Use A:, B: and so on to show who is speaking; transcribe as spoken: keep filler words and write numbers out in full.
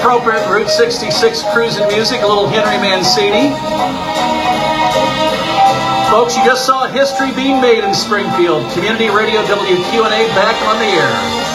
A: appropriate Route sixty-six cruising music, a little Henry Mancini. Folks, you just saw history being made in Springfield. Community Radio W Q N A back on the air.